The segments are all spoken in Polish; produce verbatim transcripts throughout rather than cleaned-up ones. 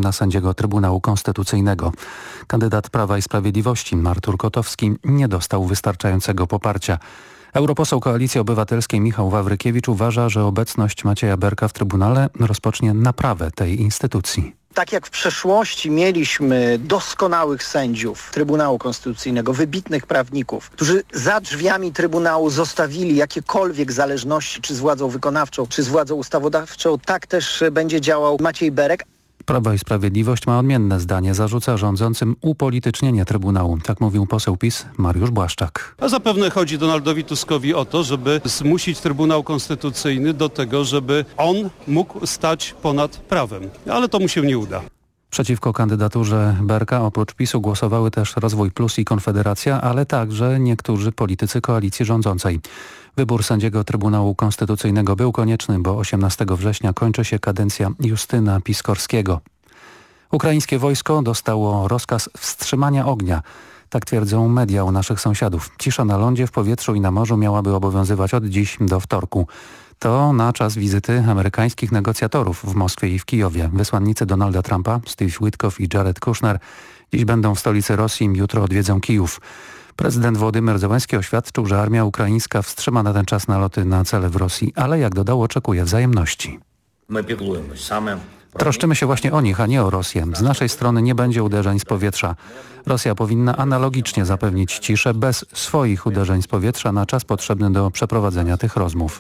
na sędziego Trybunału Konstytucyjnego. Kandydat Prawa i Sprawiedliwości Artur Kotowski nie dostał wystarczającego poparcia. Europoseł Koalicji Obywatelskiej Michał Wawrykiewicz uważa, że obecność Macieja Berka w Trybunale rozpocznie naprawę tej instytucji. Tak jak w przeszłości mieliśmy doskonałych sędziów Trybunału Konstytucyjnego, wybitnych prawników, którzy za drzwiami Trybunału zostawili jakiekolwiek zależności, czy z władzą wykonawczą, czy z władzą ustawodawczą, tak też będzie działał Maciej Berek. Prawo i Sprawiedliwość ma odmienne zdanie. Zarzuca rządzącym upolitycznienie Trybunału. Tak mówił poseł PiS Mariusz Błaszczak. A zapewne chodzi Donaldowi Tuskowi o to, żeby zmusić Trybunał Konstytucyjny do tego, żeby on mógł stać ponad prawem. Ale to mu się nie uda. Przeciwko kandydaturze Berka oprócz PiSu głosowały też Rozwój Plus i Konfederacja, ale także niektórzy politycy koalicji rządzącej. Wybór sędziego Trybunału Konstytucyjnego był konieczny, bo osiemnastego września kończy się kadencja Justyna Piskorskiego. Ukraińskie wojsko dostało rozkaz wstrzymania ognia. Tak twierdzą media u naszych sąsiadów. Cisza na lądzie, w powietrzu i na morzu miałaby obowiązywać od dziś do wtorku. To na czas wizyty amerykańskich negocjatorów w Moskwie i w Kijowie. Wysłannicy Donalda Trumpa, Steve Witkoff i Jared Kushner dziś będą w stolicy Rosji, jutro odwiedzą Kijów. Prezydent Wołodymyr Zełenski oświadczył, że armia ukraińska wstrzyma na ten czas naloty na cele w Rosji, ale jak dodał, oczekuje wzajemności. Troszczymy się właśnie o nich, a nie o Rosję. Z naszej strony nie będzie uderzeń z powietrza. Rosja powinna analogicznie zapewnić ciszę bez swoich uderzeń z powietrza na czas potrzebny do przeprowadzenia tych rozmów.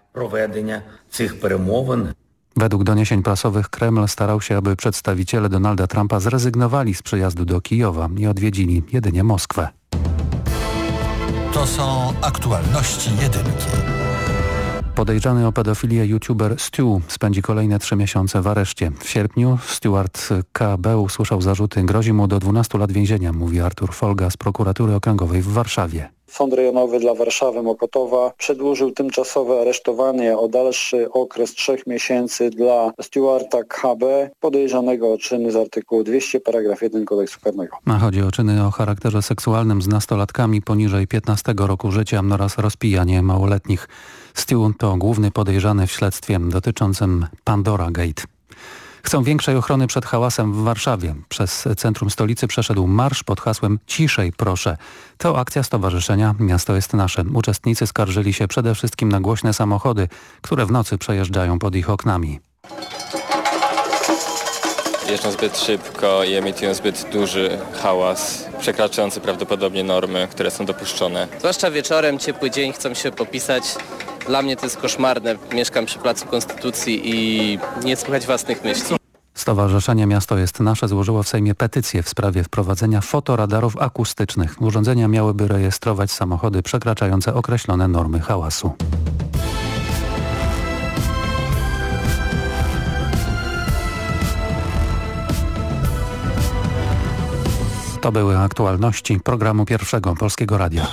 Według doniesień prasowych Kreml starał się, aby przedstawiciele Donalda Trumpa zrezygnowali z przyjazdu do Kijowa i odwiedzili jedynie Moskwę. To są aktualności jedynki. Podejrzany o pedofilię youtuber Stu spędzi kolejne trzy miesiące w areszcie. W sierpniu Stuart K B usłyszał zarzuty. Grozi mu do dwunastu lat więzienia, mówi Artur Folga z prokuratury okręgowej w Warszawie. Sąd rejonowy dla Warszawy Mokotowa przedłużył tymczasowe aresztowanie o dalszy okres trzech miesięcy dla Stuarta K B, podejrzanego o czyny z artykułu dwieście paragraf jeden kodeksu karnego. A chodzi o czyny o charakterze seksualnym z nastolatkami poniżej piętnastego roku życia oraz rozpijanie małoletnich. Stu to główny podejrzany w śledztwie dotyczącym Pandora Gate. Chcą większej ochrony przed hałasem w Warszawie. Przez centrum stolicy przeszedł marsz pod hasłem Ciszej proszę. To akcja stowarzyszenia Miasto jest nasze. Uczestnicy skarżyli się przede wszystkim na głośne samochody, które w nocy przejeżdżają pod ich oknami. Jeżdżą zbyt szybko i emitują zbyt duży hałas, przekraczający prawdopodobnie normy, które są dopuszczone. Zwłaszcza wieczorem, ciepły dzień, chcą się popisać. Dla mnie to jest koszmarne. Mieszkam przy Placu Konstytucji i nie słychać własnych myśli. Stowarzyszenie Miasto jest nasze złożyło w Sejmie petycję w sprawie wprowadzenia fotoradarów akustycznych. Urządzenia miałyby rejestrować samochody przekraczające określone normy hałasu. To były aktualności programu Pierwszego Polskiego Radia.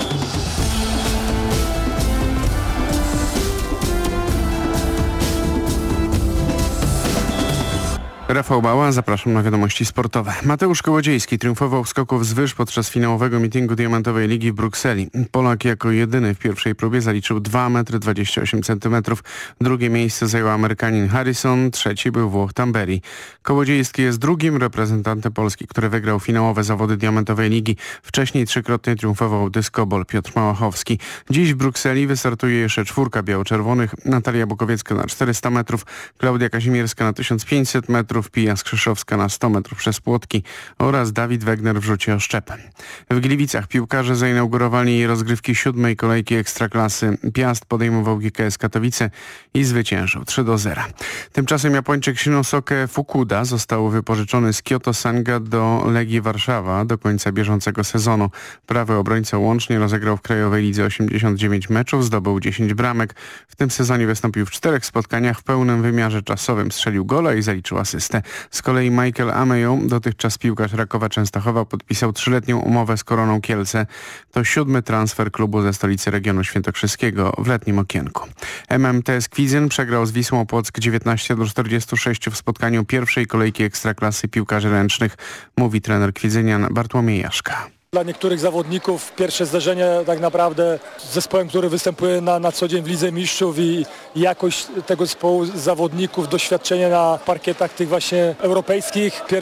Rafał Bała, zapraszam na wiadomości sportowe. Mateusz Kołodziejski triumfował w skoku z wyż podczas finałowego meetingu Diamentowej Ligi w Brukseli. Polak jako jedyny w pierwszej próbie zaliczył dwa metry dwadzieścia osiem centymetrów. Drugie miejsce zajął Amerykanin Harrison, trzeci był Włoch Tamberi. Kołodziejski jest drugim reprezentantem Polski, który wygrał finałowe zawody Diamentowej Ligi. Wcześniej trzykrotnie triumfował dyskobol Piotr Małachowski. Dziś w Brukseli wystartuje jeszcze czwórka biało-czerwonych. Natalia Bukowiecka na czterysta metrów, Klaudia Kazimierska na tysiąc pięćset metrów, Pija Skrzyszowska na sto metrów przez płotki oraz Dawid Wegner w rzucie oszczepem. W Gliwicach piłkarze zainaugurowali rozgrywki siódmej kolejki Ekstraklasy. Piast podejmował G K S Katowice i zwyciężył trzy do zera. Tymczasem Japończyk Shinosuke Fukuda został wypożyczony z Kyoto Sanga do Legii Warszawa do końca bieżącego sezonu. Prawy obrońca łącznie rozegrał w Krajowej Lidze osiemdziesiąt dziewięć meczów, zdobył dziesięć bramek. W tym sezonie wystąpił w czterech spotkaniach, w pełnym wymiarze czasowym strzelił gola i zaliczył asystę. Z kolei Michael Amejo, dotychczas piłkarz Rakowa Częstochowa, podpisał trzyletnią umowę z Koroną Kielce. To siódmy transfer klubu ze stolicy regionu świętokrzyskiego w letnim okienku. M M T S Kwidzyn przegrał z Wisłą Płock dziewiętnaście do czterdziestu sześciu w spotkaniu pierwszej kolejki Ekstraklasy piłkarzy ręcznych, mówi trener kwidzynian Bartłomiej Jaszka. Dla niektórych zawodników pierwsze zderzenie tak naprawdę z zespołem, który występuje na, na co dzień w Lidze Mistrzów i, i jakość tego zespołu zawodników, doświadczenie na parkietach tych właśnie europejskich.